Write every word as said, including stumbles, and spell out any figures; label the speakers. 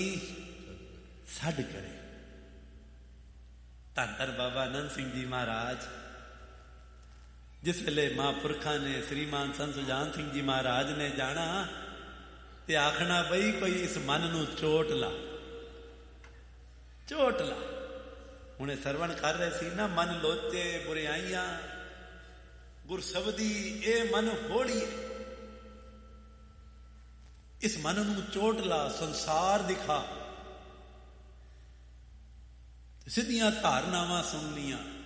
Speaker 1: ਛੱਡ ਕਰੇ। ਧੰਨ ਧੰਨ ਬਾਬਾ ਆਨੰਦ ਸਿੰਘ ਜੀ ਮਹਾਰਾਜ ਜਿਸ ਵੇਲੇ ਮਹਾਂਪੁਰਖਾਂ ਨੇ ਸ੍ਰੀਮਾਨ ਸੰਤ ਸੁਜਾਨ ਸਿੰਘ ਜੀ ਮਹਾਰਾਜ ਨੇ ਜਾਣਾ ਤੇ ਆਖਣਾ ਬਈ ਕੋਈ ਇਸ ਮਨ ਨੂੰ ਚੋਟ ਲਾ, ਚੋਟ ਲਾ। ਹੁਣੇ ਸਰਵਣ ਕਰ ਰਹੇ ਸੀ ਨਾ, ਮਨ ਲੋਚੇ ਬੁਰਿਆਈਆਂ ਗੁਰਸਬਦੀ ਇਹ ਮਨ ਹੋੜੀਏ, ਇਸ ਮਨ ਨੂੰ ਚੋਟ ਲਾ, ਸੰਸਾਰ ਦਿਖਾ। ਸਿੱਧੀਆਂ ਧਾਰਨਾਵਾਂ ਸੁਣਨੀਆਂ,